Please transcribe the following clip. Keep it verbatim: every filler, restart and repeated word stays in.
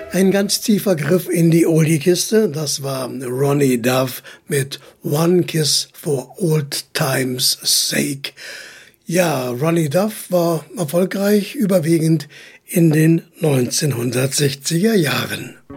Ein ganz tiefer Griff in die Oldie-Kiste, das war Ronnie Dove mit One Kiss for Old Times Sake. Ja, Ronnie Dove war erfolgreich, überwiegend in den neunzehnhundertsechziger Jahren.